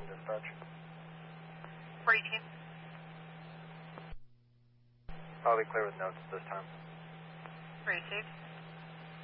Dispatch. 418. I'll be clear with notes this time. 418.